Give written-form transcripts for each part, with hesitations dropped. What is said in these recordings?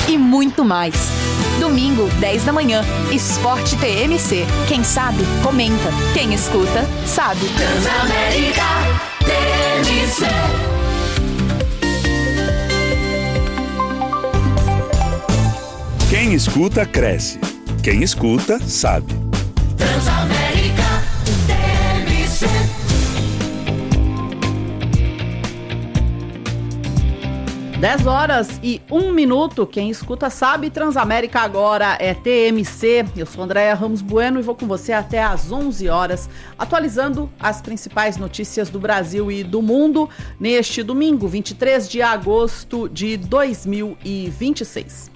e muito mais. Domingo, 10 da manhã, Esporte TMC. Quem sabe, comenta. Quem escuta, sabe. Transamérica TMC. Quem escuta, cresce. Quem escuta, sabe. Transamérica TMC. Dez horas e 1 minuto. Quem escuta sabe. Transamérica agora é TMC. Eu sou Andréia Ramos Bueno e vou com você até às 11 horas, atualizando as principais notícias do Brasil e do mundo neste domingo, 23 de agosto de 2026.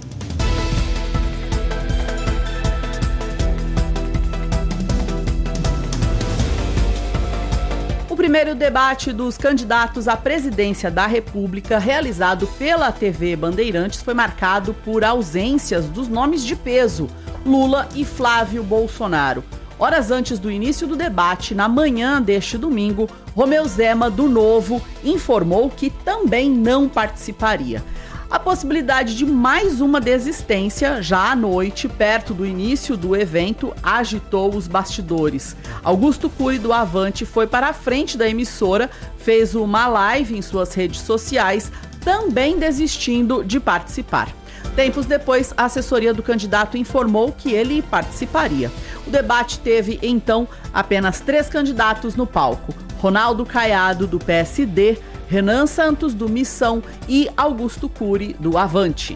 O primeiro debate dos candidatos à presidência da República, realizado pela TV Bandeirantes, foi marcado por ausências dos nomes de peso, Lula e Flávio Bolsonaro. Horas antes do início do debate, na manhã deste domingo, Romeu Zema, do Novo, informou que também não participaria. A possibilidade de mais uma desistência, já à noite, perto do início do evento, agitou os bastidores. Augusto Cury, do Avante, foi para a frente da emissora, fez uma live em suas redes sociais, também desistindo de participar. Tempos depois, a assessoria do candidato informou que ele participaria. O debate teve, então, apenas 3 candidatos no palco: Ronaldo Caiado, do PSD, Renan Santos, do Missão, e Augusto Cury, do Avante.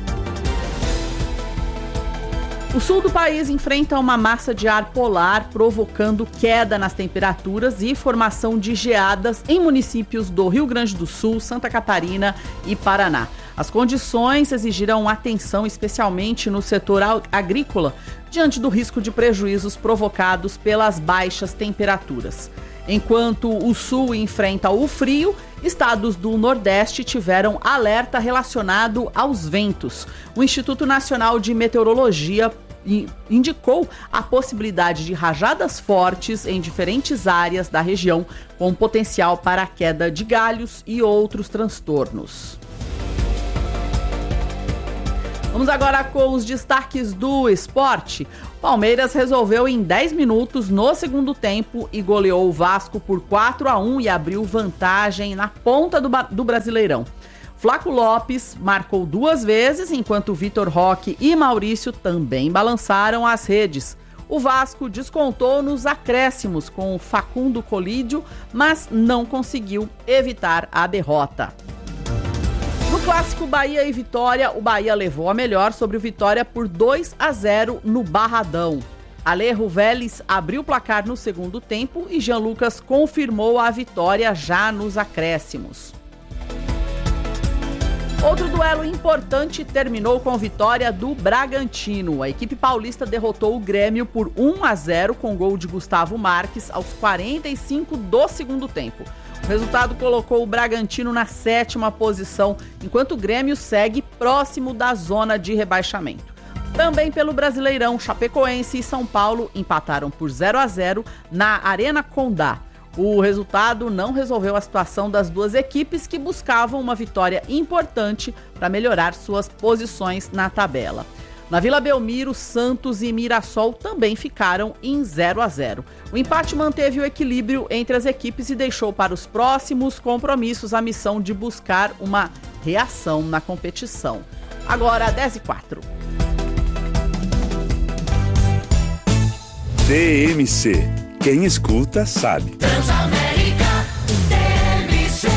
O sul do país enfrenta uma massa de ar polar, provocando queda nas temperaturas e formação de geadas em municípios do Rio Grande do Sul, Santa Catarina e Paraná. As condições exigiram atenção, especialmente no setor agrícola, diante do risco de prejuízos provocados pelas baixas temperaturas. Enquanto o sul enfrenta o frio, estados do Nordeste tiveram alerta relacionado aos ventos. O Instituto Nacional de Meteorologia indicou a possibilidade de rajadas fortes em diferentes áreas da região, com potencial para a queda de galhos e outros transtornos. Vamos agora com os destaques do esporte. Palmeiras resolveu em 10 minutos no segundo tempo e goleou o Vasco por 4-1 e abriu vantagem na ponta do Brasileirão. Flaco Lopes marcou 2 vezes, enquanto Vitor Roque e Maurício também balançaram as redes. O Vasco descontou nos acréscimos com Facundo Colídio, mas não conseguiu evitar a derrota. No clássico Bahia e Vitória, o Bahia levou a melhor sobre o Vitória por 2-0 no Barradão. Alejo Vélez abriu o placar no segundo tempo e Jean Lucas confirmou a vitória já nos acréscimos. Outro duelo importante terminou com vitória do Bragantino. A equipe paulista derrotou o Grêmio por 1-0 com gol de Gustavo Marques aos 45 do segundo tempo. O resultado colocou o Bragantino na 7ª posição, enquanto o Grêmio segue próximo da zona de rebaixamento. Também pelo Brasileirão, Chapecoense e São Paulo empataram por 0-0 na Arena Condá. O resultado não resolveu a situação das duas equipes, que buscavam uma vitória importante para melhorar suas posições na tabela. Na Vila Belmiro, Santos e Mirassol também ficaram em 0-0. O empate manteve o equilíbrio entre as equipes e deixou para os próximos compromissos a missão de buscar uma reação na competição. Agora, 10h04. TMC. Quem escuta, sabe. Transamérica TMC.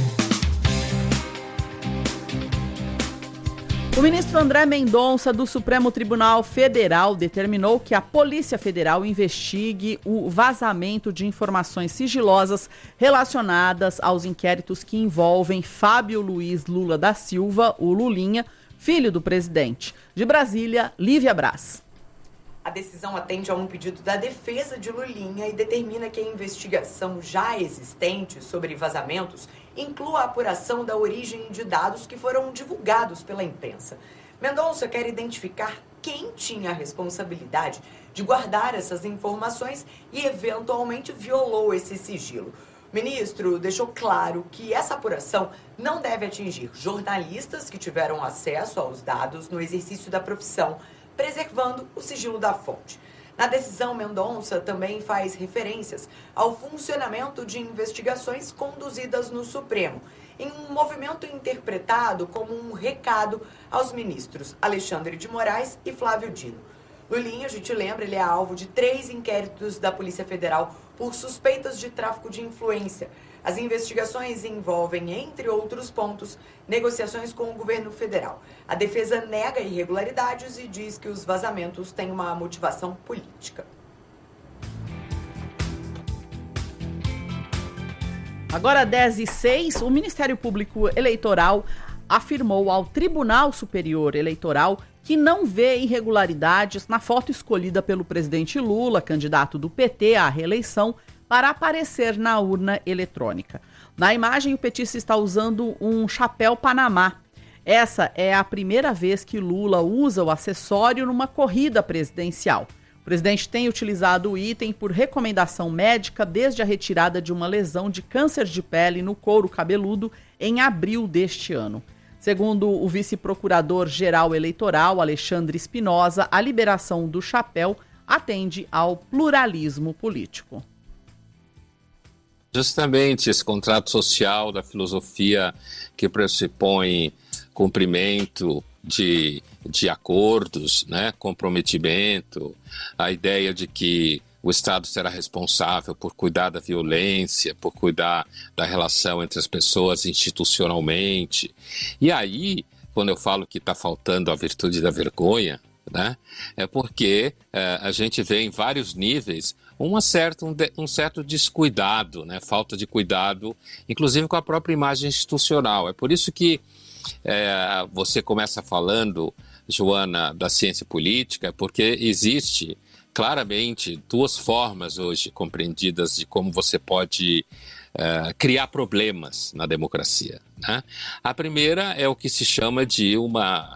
O ministro André Mendonça, do Supremo Tribunal Federal, determinou que a Polícia Federal investigue o vazamento de informações sigilosas relacionadas aos inquéritos que envolvem Fábio Luiz Lula da Silva, o Lulinha, filho do presidente. De Brasília, Lívia Braz. A decisão atende a um pedido da defesa de Lulinha e determina que a investigação já existente sobre vazamentos inclua a apuração da origem de dados que foram divulgados pela imprensa. Mendonça quer identificar quem tinha a responsabilidade de guardar essas informações e eventualmente violou esse sigilo. O ministro deixou claro que essa apuração não deve atingir jornalistas que tiveram acesso aos dados no exercício da profissão, preservando o sigilo da fonte. Na decisão, Mendonça também faz referências ao funcionamento de investigações conduzidas no Supremo, em um movimento interpretado como um recado aos ministros Alexandre de Moraes e Flávio Dino. Lulinha, a gente lembra, ele é alvo de 3 inquéritos da Polícia Federal por suspeitas de tráfico de influência. As investigações envolvem, entre outros pontos, negociações com o governo federal. A defesa nega irregularidades e diz que os vazamentos têm uma motivação política. Agora, 10h06, o Ministério Público Eleitoral afirmou ao Tribunal Superior Eleitoral que não vê irregularidades na foto escolhida pelo presidente Lula, candidato do PT à reeleição, para aparecer na urna eletrônica. Na imagem, o petista está usando um chapéu Panamá. Essa é a primeira vez que Lula usa o acessório numa corrida presidencial. O presidente tem utilizado o item por recomendação médica desde a retirada de uma lesão de câncer de pele no couro cabeludo em abril deste ano. Segundo o vice-procurador-geral eleitoral, Alexandre Espinosa, a liberação do chapéu atende ao pluralismo político. Justamente esse contrato social da filosofia que pressupõe cumprimento de acordos, né, comprometimento, a ideia de que o Estado será responsável por cuidar da violência, por cuidar da relação entre as pessoas institucionalmente. E aí, quando eu falo que está faltando a virtude da vergonha, né, é porque a gente vê em vários níveis um certo descuidado, né, falta de cuidado, inclusive com a própria imagem institucional. É por isso que você começa falando, Joana, da ciência política, porque existe claramente 2 formas hoje compreendidas de como você pode criar problemas na democracia, né? A primeira é o que se chama de uma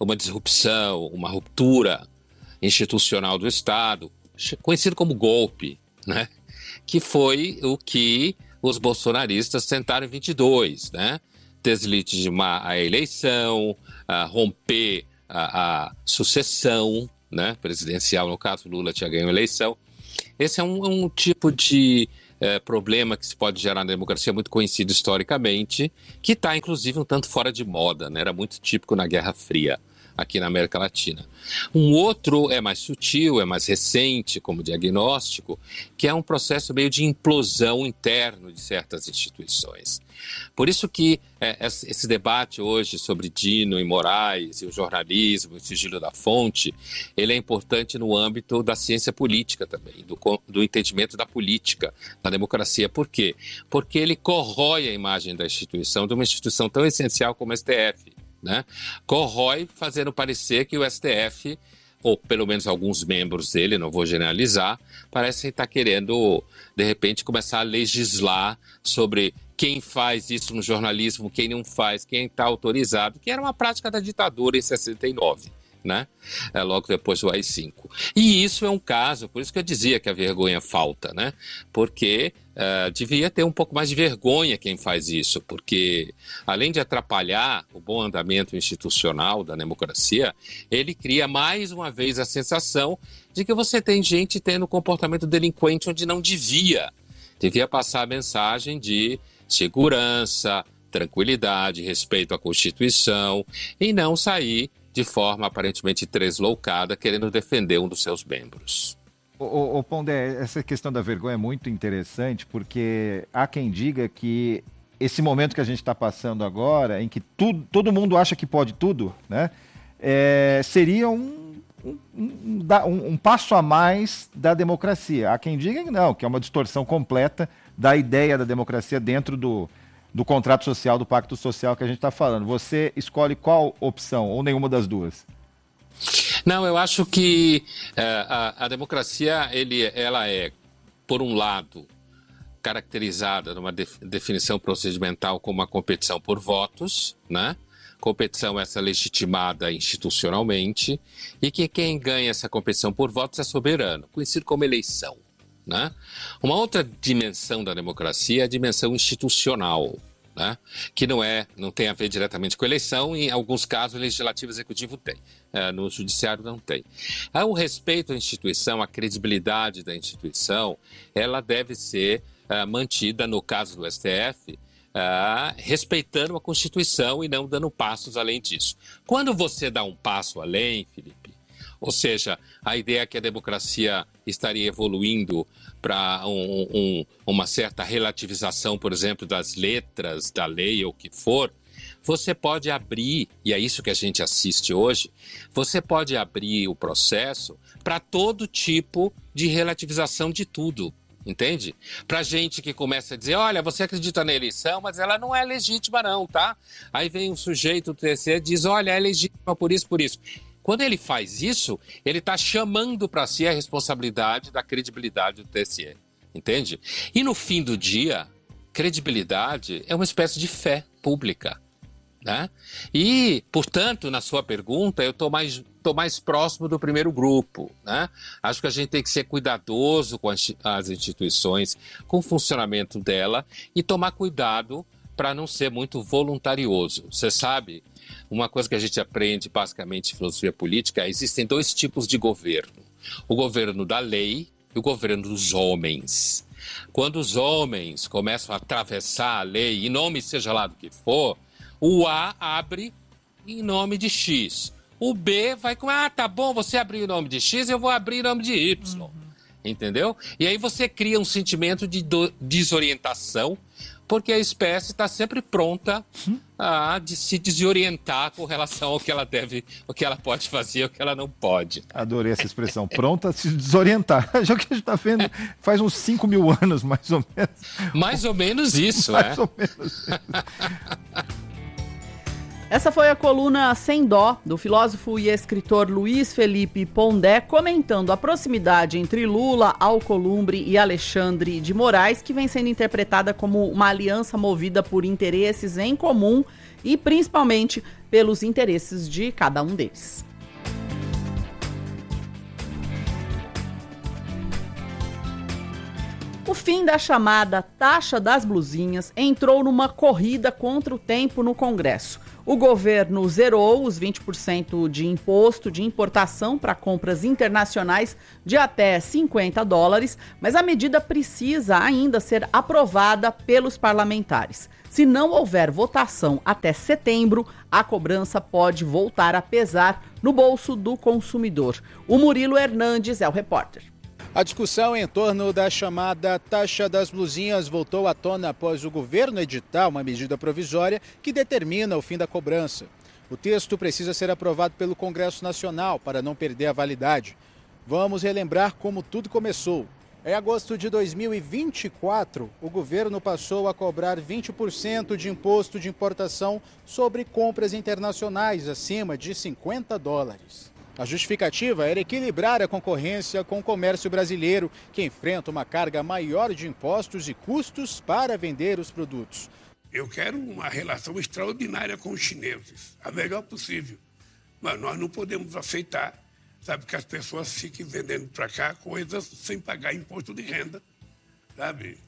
disrupção, uma ruptura institucional do Estado, conhecido como golpe, né? Que foi o que os bolsonaristas tentaram em 22, né? Deslegitimar a eleição, romper a sucessão, né, presidencial. No caso, Lula tinha ganho a eleição. Esse é um tipo de problema que se pode gerar na democracia muito conhecido historicamente, que está, inclusive, um tanto fora de moda, né? Era muito típico na Guerra Fria, aqui na América Latina. Um outro é mais sutil, é mais recente como diagnóstico, que é um processo meio de implosão interno de certas instituições. Por isso que esse debate hoje sobre Dino e Moraes e o jornalismo, o sigilo da fonte, ele é importante no âmbito da ciência política também, do entendimento da política, da democracia. Por quê? Porque ele corrói a imagem da instituição, de uma instituição tão essencial como o STF, né? Corrói, fazendo parecer que o STF, ou pelo menos alguns membros dele, não vou generalizar, parecem estar querendo, de repente, começar a legislar sobre quem faz isso no jornalismo, quem não faz, quem está autorizado, que era uma prática da ditadura em 69, né? Logo depois do AI-5. E isso é um caso, por isso que eu dizia que a vergonha falta, né? Porque devia ter um pouco mais de vergonha quem faz isso, porque além de atrapalhar o bom andamento institucional da democracia, ele cria mais uma vez a sensação de que você tem gente tendo comportamento delinquente onde não devia. Devia passar a mensagem de segurança, tranquilidade, respeito à Constituição e não sair de forma aparentemente tresloucada querendo defender um dos seus membros. Ô Pondé, essa questão da vergonha é muito interessante, porque há quem diga que esse momento que a gente está passando agora, em que todo mundo acha que pode tudo, né, seria um passo a mais da democracia. Há quem diga que não, que é uma distorção completa da ideia da democracia dentro do contrato social, do pacto social que a gente está falando. Você escolhe qual opção, ou nenhuma das duas? Não, eu acho que a democracia, ela é, por um lado, caracterizada numa definição procedimental como uma competição por votos, né? Competição essa legitimada institucionalmente, e que quem ganha essa competição por votos é soberano, conhecido como eleição, né? Uma outra dimensão da democracia é a dimensão institucional, né? Que não tem a ver diretamente com eleição, em alguns casos o legislativo e o executivo tem, no judiciário não tem. O respeito à instituição, a credibilidade da instituição, ela deve ser mantida, no caso do STF, respeitando a Constituição e não dando passos além disso. Quando você dá um passo além, Felipe, ou seja, a ideia é que a democracia estaria evoluindo para uma certa relativização, por exemplo, das letras da lei ou o que for, você pode abrir, e é isso que a gente assiste hoje, você pode abrir o processo para todo tipo de relativização de tudo. Entende? Pra gente que começa a dizer, olha, você acredita na eleição, mas ela não é legítima não, tá? Aí vem um sujeito do TSE e diz, olha, é legítima por isso, por isso. Quando ele faz isso, ele está chamando para si a responsabilidade da credibilidade do TSE, entende? E no fim do dia, credibilidade é uma espécie de fé pública, né? E, portanto, na sua pergunta, eu estou mais próximo do primeiro grupo, né? Acho que a gente tem que ser cuidadoso com as instituições, com o funcionamento dela e tomar cuidado para não ser muito voluntarioso. Você sabe, uma coisa que a gente aprende basicamente em filosofia política, existem dois tipos de governo. O governo da lei e o governo dos homens. Quando os homens começam a atravessar a lei, em nome seja lá do que for, o A abre em nome de X. O B vai com, tá bom, você abriu em nome de X, eu vou abrir em nome de Y. Entendeu? E aí você cria um sentimento de desorientação, porque a espécie está sempre pronta a se desorientar com relação ao que ela deve, o que ela pode fazer, o que ela não pode. Adorei essa expressão, pronta a se desorientar. Já que a gente está vendo faz uns 5.000 anos, mais ou menos. Mais ou menos isso, mais ou menos. Essa foi a coluna Sem Dó, do filósofo e escritor Luiz Felipe Pondé, comentando a proximidade entre Lula, Alcolumbre e Alexandre de Moraes, que vem sendo interpretada como uma aliança movida por interesses em comum e principalmente pelos interesses de cada um deles. O fim da chamada taxa das blusinhas entrou numa corrida contra o tempo no Congresso. O governo zerou os 20% de imposto de importação para compras internacionais de até $50, mas a medida precisa ainda ser aprovada pelos parlamentares. Se não houver votação até setembro, a cobrança pode voltar a pesar no bolso do consumidor. O Murilo Hernandes é o repórter. A discussão em torno da chamada taxa das blusinhas voltou à tona após o governo editar uma medida provisória que determina o fim da cobrança. O texto precisa ser aprovado pelo Congresso Nacional para não perder a validade. Vamos relembrar como tudo começou. Em agosto de 2024, o governo passou a cobrar 20% de imposto de importação sobre compras internacionais acima de $50. A justificativa era equilibrar a concorrência com o comércio brasileiro, que enfrenta uma carga maior de impostos e custos para vender os produtos. Eu quero uma relação extraordinária com os chineses, a melhor possível. Mas nós não podemos aceitar, sabe, que as pessoas fiquem vendendo para cá coisas sem pagar imposto de renda, sabe?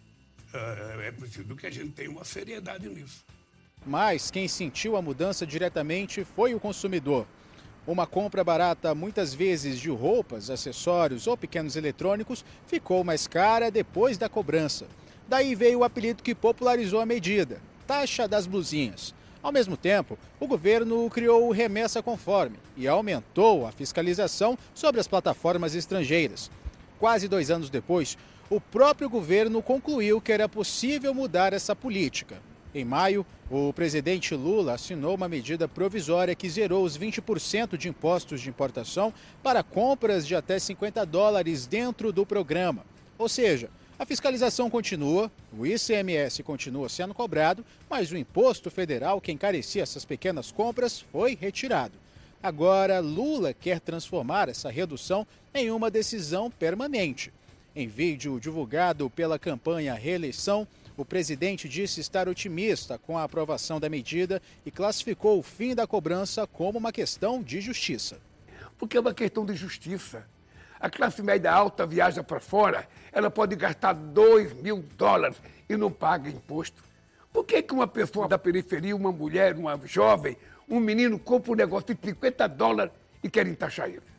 É preciso que a gente tenha uma seriedade nisso. Mas quem sentiu a mudança diretamente foi o consumidor. Uma compra barata, muitas vezes de roupas, acessórios ou pequenos eletrônicos, ficou mais cara depois da cobrança. Daí veio o apelido que popularizou a medida, taxa das blusinhas. Ao mesmo tempo, o governo criou o Remessa Conforme e aumentou a fiscalização sobre as plataformas estrangeiras. Quase 2 anos depois, o próprio governo concluiu que era possível mudar essa política. Em maio, o presidente Lula assinou uma medida provisória que zerou os 20% de impostos de importação para compras de até $50 dentro do programa. Ou seja, a fiscalização continua, o ICMS continua sendo cobrado, mas o imposto federal que encarecia essas pequenas compras foi retirado. Agora, Lula quer transformar essa redução em uma decisão permanente. Em vídeo divulgado pela campanha Reeleição, o presidente disse estar otimista com a aprovação da medida e classificou o fim da cobrança como uma questão de justiça. Porque é uma questão de justiça. A classe média alta viaja para fora, ela pode gastar $2.000 e não paga imposto. Por que uma pessoa da periferia, uma mulher, uma jovem, um menino compra um negócio de $50 e querem taxar ele?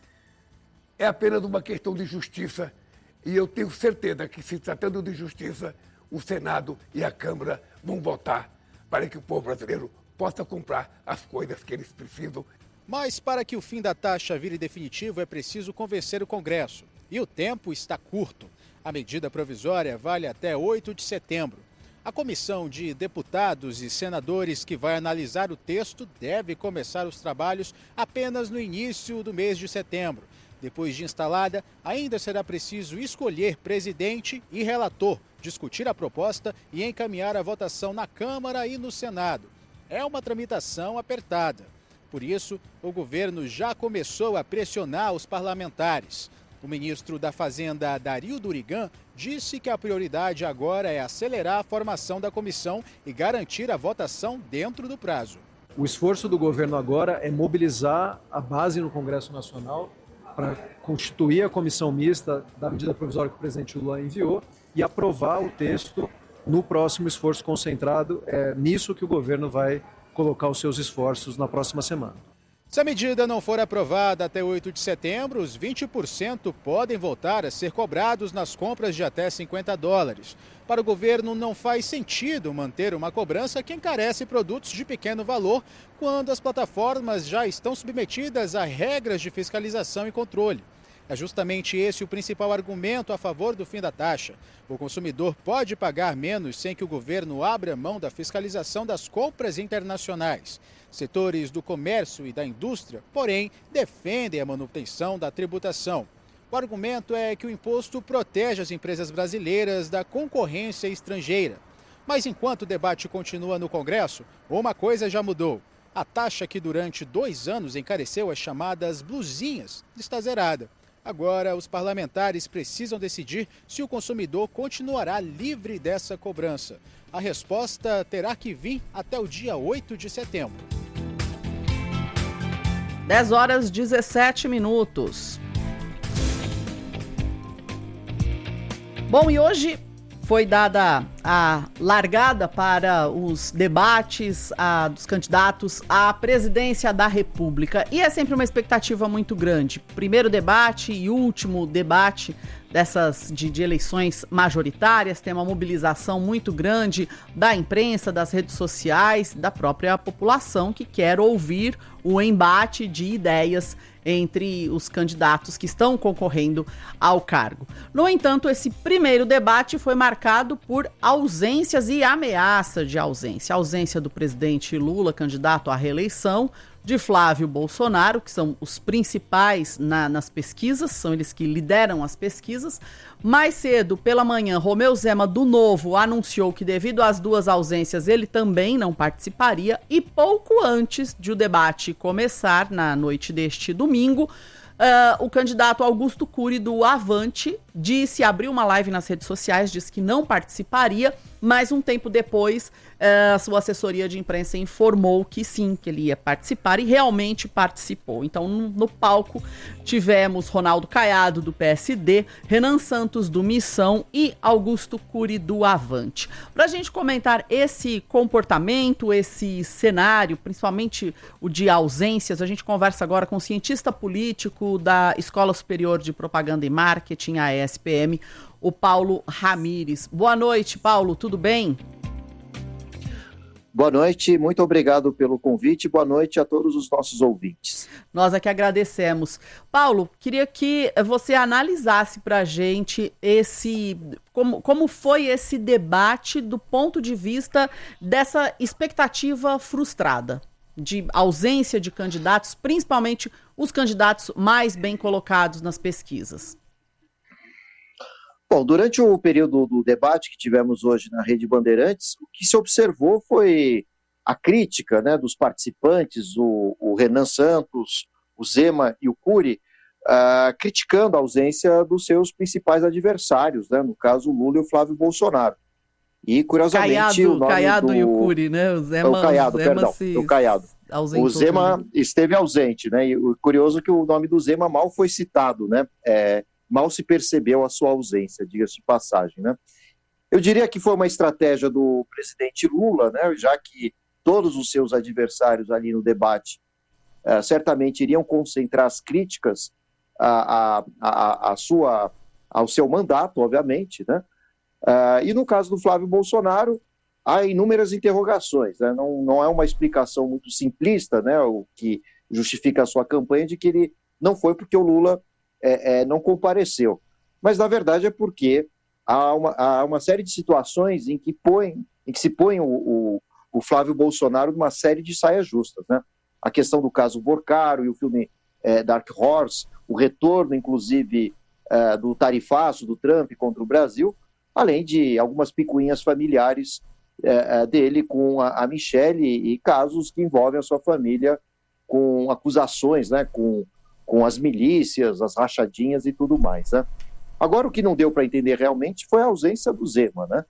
É apenas uma questão de justiça e eu tenho certeza que, se tratando de justiça, o Senado e a Câmara vão votar para que o povo brasileiro possa comprar as coisas que eles precisam. Mas para que o fim da taxa vire definitivo é preciso convencer o Congresso. E o tempo está curto. A medida provisória vale até 8 de setembro. A comissão de deputados e senadores que vai analisar o texto deve começar os trabalhos apenas no início do mês de setembro. Depois de instalada, ainda será preciso escolher presidente e relator, discutir a proposta e encaminhar a votação na Câmara e no Senado. É uma tramitação apertada. Por isso, o governo já começou a pressionar os parlamentares. O ministro da Fazenda, Dario Durigan, disse que a prioridade agora é acelerar a formação da comissão e garantir a votação dentro do prazo. O esforço do governo agora é mobilizar a base no Congresso Nacional para constituir a comissão mista da medida provisória que o presidente Lula enviou e aprovar o texto no próximo esforço concentrado. É nisso que o governo vai colocar os seus esforços na próxima semana. Se a medida não for aprovada até 8 de setembro, os 20% podem voltar a ser cobrados nas compras de até $50. Para o governo, não faz sentido manter uma cobrança que encarece produtos de pequeno valor quando as plataformas já estão submetidas a regras de fiscalização e controle. É justamente esse o principal argumento a favor do fim da taxa. O consumidor pode pagar menos sem que o governo abra mão da fiscalização das compras internacionais. Setores do comércio e da indústria, porém, defendem a manutenção da tributação. O argumento é que o imposto protege as empresas brasileiras da concorrência estrangeira. Mas enquanto o debate continua no Congresso, uma coisa já mudou. A taxa que durante 2 anos encareceu as chamadas blusinhas está zerada. Agora, os parlamentares precisam decidir se o consumidor continuará livre dessa cobrança. A resposta terá que vir até o dia 8 de setembro. 10h17. Bom, e hoje foi dada a largada para os debates dos candidatos à presidência da República. E é sempre uma expectativa muito grande. Primeiro debate e último debate dessas de eleições majoritárias, tem uma mobilização muito grande da imprensa, das redes sociais, da própria população que quer ouvir o embate de ideias entre os candidatos que estão concorrendo ao cargo. No entanto, esse primeiro debate foi marcado por ausências e ameaça de ausência. A ausência do presidente Lula, candidato à reeleição, de Flávio Bolsonaro, que são os principais nas pesquisas, são eles que lideram as pesquisas. Mais cedo, pela manhã, Romeu Zema, do Novo, anunciou que, devido às duas ausências, ele também não participaria. E pouco antes de o debate começar, na noite deste domingo, o candidato Augusto Cury, do Avante, abriu uma live nas redes sociais, disse que não participaria, mas um tempo depois a sua assessoria de imprensa informou que sim, que ele ia participar e realmente participou. Então, no palco, tivemos Ronaldo Caiado, do PSD, Renan Santos, do Missão e Augusto Cury, do Avante. Para a gente comentar esse comportamento, esse cenário, principalmente o de ausências, a gente conversa agora com o cientista político da Escola Superior de Propaganda e Marketing, a ESPM, o Paulo Ramires. Boa noite, Paulo, tudo bem? Boa noite, muito obrigado pelo convite. Boa noite a todos os nossos ouvintes. Nós aqui agradecemos. Paulo, queria que você analisasse para a gente como foi esse debate do ponto de vista dessa expectativa frustrada, de ausência de candidatos, principalmente os candidatos mais bem colocados nas pesquisas. Bom, durante o período do debate que tivemos hoje na Rede Bandeirantes, o que se observou foi a crítica, né, dos participantes, o Renan Santos, o Zema e o Cury, criticando a ausência dos seus principais adversários, né, no caso o Lula e o Flávio Bolsonaro. E, curiosamente, Caiado e o Cury, né? O Caiado. ausentou. O Zema também. esteve ausente, né? E o curioso é que o nome do Zema mal foi citado, né? Mal se percebeu a sua ausência, diga-se de passagem, né? Eu diria que foi uma estratégia do presidente Lula, né? Já que todos os seus adversários ali no debate certamente iriam concentrar as críticas ao seu mandato, obviamente, né? E no caso do Flávio Bolsonaro, há inúmeras interrogações, né? Não é uma explicação muito simplista, né? O que justifica a sua campanha de que ele não foi porque o Lula não compareceu. Mas, na verdade, é porque há uma série de situações em que se põe o Flávio Bolsonaro numa série de saias justas, né? A questão do caso Borcaro e o filme Dark Horse, o retorno, inclusive, do tarifaço do Trump contra o Brasil, além de algumas picuinhas familiares dele com a Michelle e casos que envolvem a sua família com acusações, né, com as milícias, as rachadinhas e tudo mais, né? Agora, o que não deu para entender realmente foi a ausência do Zema, né?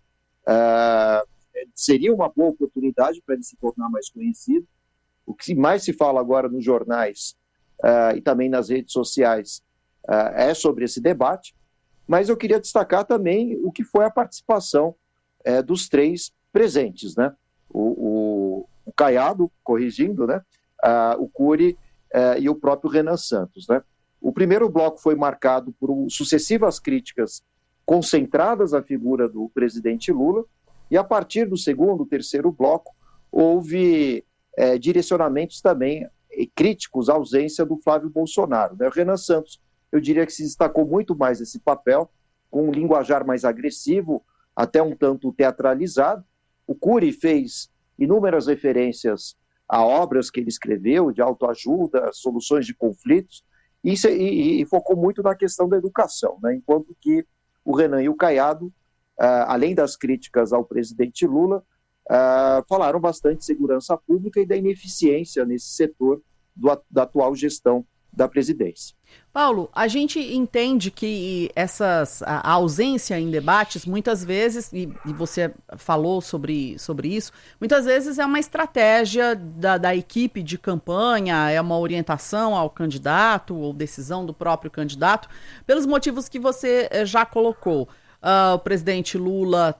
Seria uma boa oportunidade para ele se tornar mais conhecido. O que mais se fala agora nos jornais e também nas redes sociais é sobre esse debate, mas eu queria destacar também o que foi a participação dos três presentes, né? O Caiado, corrigindo, né? O Cury e o próprio Renan Santos, né? O primeiro bloco foi marcado por sucessivas críticas concentradas à figura do presidente Lula, e a partir do segundo, terceiro bloco, houve direcionamentos também críticos à ausência do Flávio Bolsonaro, né? O Renan Santos, eu diria que se destacou muito mais esse papel, com um linguajar mais agressivo, até um tanto teatralizado. O Cury fez inúmeras referências a obras que ele escreveu, de autoajuda, soluções de conflitos, e focou muito na questão da educação, né? Enquanto que o Renan e o Caiado, além das críticas ao presidente Lula, falaram bastante de segurança pública e da ineficiência nesse setor da atual gestão da presidência. Paulo, a gente entende que a ausência em debates, muitas vezes, e você falou sobre isso, muitas vezes é uma estratégia da equipe de campanha, é uma orientação ao candidato ou decisão do próprio candidato, pelos motivos que você já colocou. O presidente Lula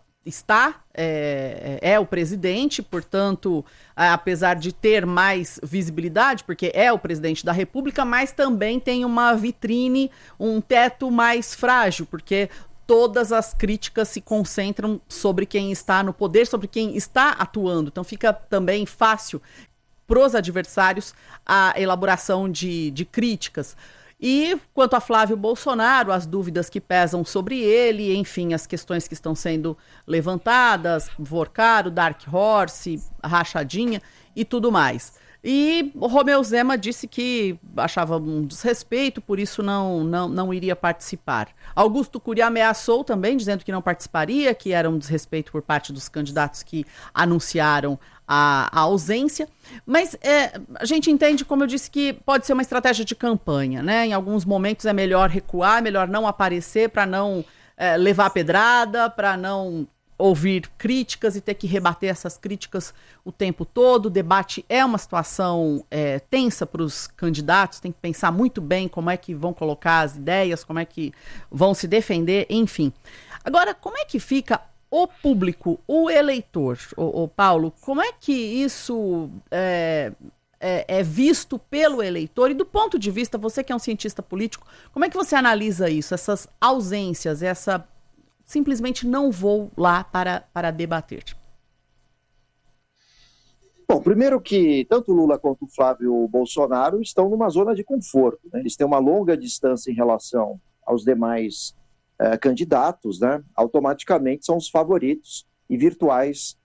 é o presidente, portanto, apesar de ter mais visibilidade, porque é o presidente da República, mas também tem uma vitrine, um teto mais frágil, porque todas as críticas se concentram sobre quem está no poder, sobre quem está atuando. Então fica também fácil para os adversários a elaboração de críticas. E quanto a Flávio Bolsonaro, as dúvidas que pesam sobre ele, enfim, as questões que estão sendo levantadas, Borcaro, Dark Horse, rachadinha e tudo mais. E o Romeu Zema disse que achava um desrespeito, por isso não iria participar. Augusto Cury ameaçou também, dizendo que não participaria, que era um desrespeito por parte dos candidatos que anunciaram a ausência, mas a gente entende, como eu disse, que pode ser uma estratégia de campanha, né? Em alguns momentos é melhor recuar, melhor não aparecer para não levar pedrada, para não ouvir críticas e ter que rebater essas críticas o tempo todo. O debate é uma situação tensa para os candidatos, tem que pensar muito bem como é que vão colocar as ideias, como é que vão se defender, enfim. Agora, como é que fica o público, o eleitor, o Paulo, como é que isso é visto pelo eleitor? E do ponto de vista, você que é um cientista político, como é que você analisa isso, essas ausências, simplesmente não vou lá para debater? Bom, primeiro que tanto o Lula quanto o Flávio Bolsonaro estão numa zona de conforto, né? Eles têm uma longa distância em relação aos demais candidatos, né? Automaticamente são os favoritos e virtuais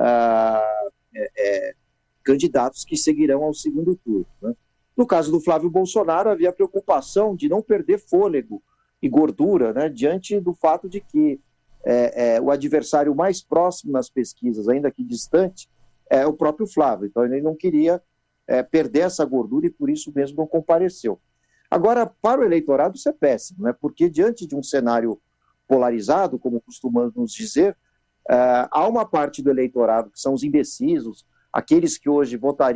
candidatos que seguirão ao segundo turno, né? No caso do Flávio Bolsonaro, havia preocupação de não perder fôlego e gordura, né, diante do fato de que o adversário mais próximo nas pesquisas, ainda que distante, é o próprio Flávio. Então ele não queria perder essa gordura e por isso mesmo não compareceu. Agora, para o eleitorado isso é péssimo, né, porque diante de um cenário polarizado, como costumamos dizer, há uma parte do eleitorado que são os indecisos, aqueles que hoje votariam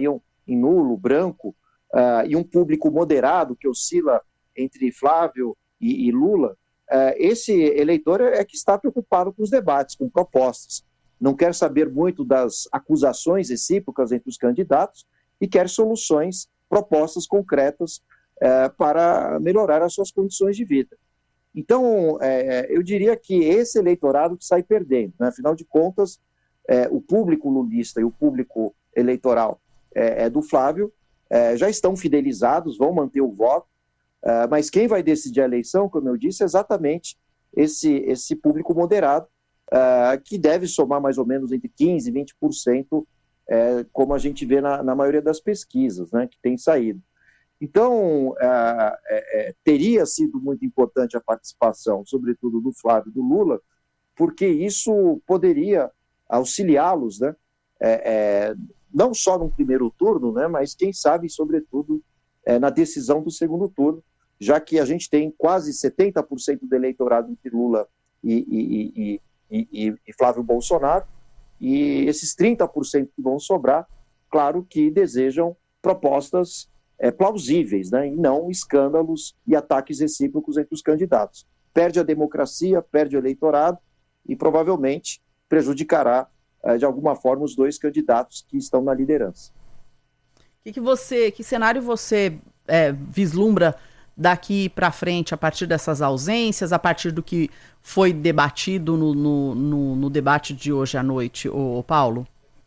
em nulo, branco, e um público moderado que oscila entre Flávio e Lula, esse eleitor é que está preocupado com os debates, com propostas. Não quer saber muito das acusações recíprocas entre os candidatos e quer soluções, propostas concretas para melhorar as suas condições de vida. Então, eu diria que esse eleitorado que sai perdendo, né? Afinal de contas, o público lulista e o público eleitoral do Flávio já estão fidelizados, vão manter o voto, mas quem vai decidir a eleição, como eu disse, é exatamente esse público moderado, que deve somar mais ou menos entre 15% e 20%, como a gente vê na maioria das pesquisas, né, que tem saído. Então, teria sido muito importante a participação, sobretudo do Flávio e do Lula, porque isso poderia auxiliá-los, né, não só no primeiro turno, né, mas quem sabe, sobretudo, na decisão do segundo turno, já que a gente tem quase 70% do eleitorado entre Lula e Flávio Bolsonaro, e esses 30% que vão sobrar, claro que desejam propostas plausíveis, né, e não escândalos e ataques recíprocos entre os candidatos. Perde a democracia, perde o eleitorado e provavelmente prejudicará, de alguma forma, os dois candidatos que estão na liderança. Que cenário você vislumbra daqui para frente, a partir dessas ausências, a partir do que foi debatido no debate de hoje à noite, Paulo?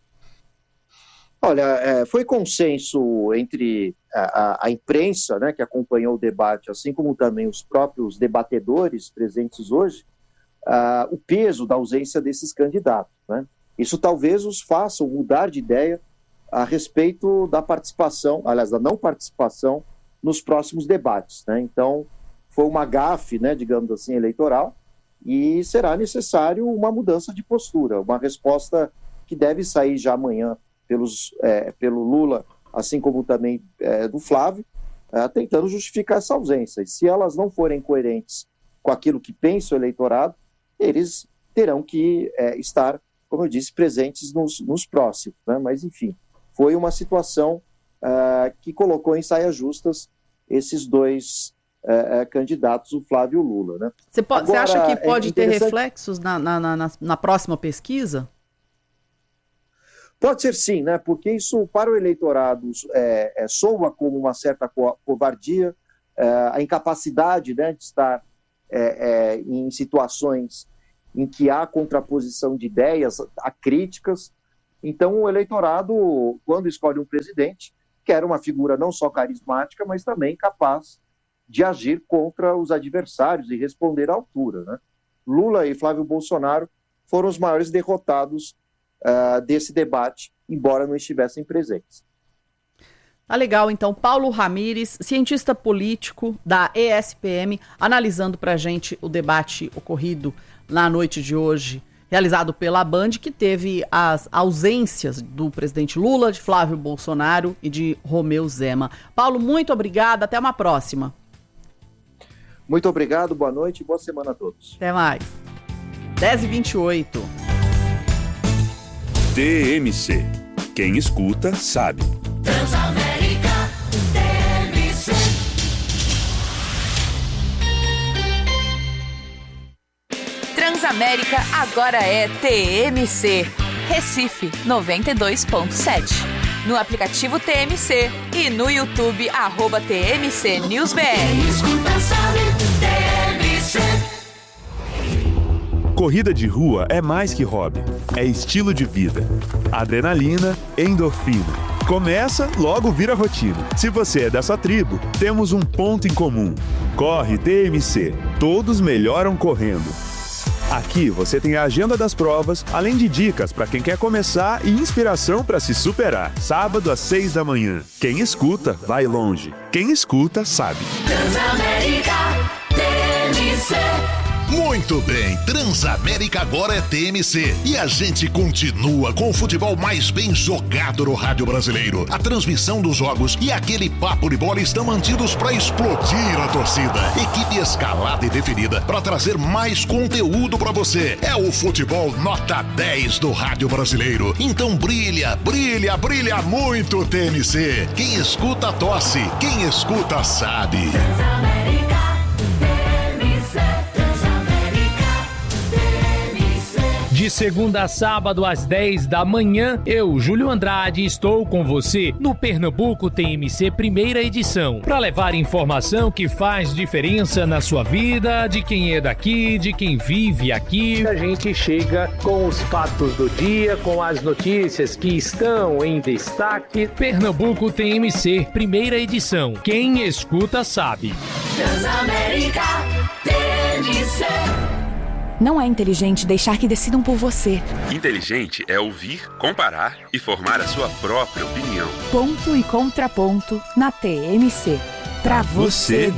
Olha, foi consenso entre a imprensa, né, que acompanhou o debate, assim como também os próprios debatedores presentes hoje, o peso da ausência desses candidatos, né? Isso talvez os faça mudar de ideia a respeito da participação, aliás, da não participação nos próximos debates, né? Então, foi uma gafe, né, digamos assim, eleitoral, e será necessário uma mudança de postura, uma resposta que deve sair já amanhã pelo Lula, assim como também do Flávio, tentando justificar essa ausência. E se elas não forem coerentes com aquilo que pensa o eleitorado, eles terão que estar, como eu disse, presentes nos próximos, né? Mas, enfim, foi uma situação que colocou em saias justas esses dois candidatos, o Flávio e o Lula, né? Você acha que pode ter reflexos na próxima pesquisa? Pode ser sim, né? Porque isso, para o eleitorado, soa como uma certa covardia, a incapacidade, né, de estar em situações em que há contraposição de ideias, há críticas. Então, o eleitorado, quando escolhe um presidente, quer uma figura não só carismática, mas também capaz de agir contra os adversários e responder à altura, né? Lula e Flávio Bolsonaro foram os maiores derrotados desse debate, embora não estivessem presentes. Tá legal, então. Paulo Ramires, cientista político da ESPM, analisando pra gente o debate ocorrido na noite de hoje, realizado pela Band, que teve as ausências do presidente Lula, de Flávio Bolsonaro e de Romeu Zema. Paulo, muito obrigada, até uma próxima. Muito obrigado, boa noite e boa semana a todos. Até mais. 10h28. TMC. Quem escuta, sabe. Transamérica TMC. Transamérica agora é TMC. Recife 92.7. No aplicativo TMC e no YouTube @TMC NewsBR. Quem escuta sabe, TMC. Corrida de rua é mais que hobby, é estilo de vida. Adrenalina, endorfina. Começa, logo vira rotina. Se você é dessa tribo, temos um ponto em comum. Corre TMC. Todos melhoram correndo. Aqui você tem a agenda das provas, além de dicas para quem quer começar e inspiração para se superar. Sábado às 6 da manhã. Quem escuta, vai longe. Quem escuta, sabe. Transamérica TMC. Muito bem, Transamérica agora é TMC e a gente continua com o futebol mais bem jogado no rádio brasileiro. A transmissão dos jogos e aquele papo de bola estão mantidos para explodir a torcida. Equipe escalada e definida para trazer mais conteúdo para você. É o futebol nota 10 do rádio brasileiro. Então brilha, brilha, brilha muito o TMC. Quem escuta tosse, quem escuta sabe. Transamérica, TMC. De segunda a sábado às 10 da manhã, eu, Júlio Andrade, estou com você no Pernambuco TMC primeira edição, para levar informação que faz diferença na sua vida, de quem é daqui, de quem vive aqui. A gente chega com os fatos do dia, com as notícias que estão em destaque. Pernambuco TMC primeira edição. Quem escuta sabe. Transamérica, TMC. Não é inteligente deixar que decidam por você. Inteligente é ouvir, comparar e formar a sua própria opinião. Ponto e contraponto na TMC. Pra você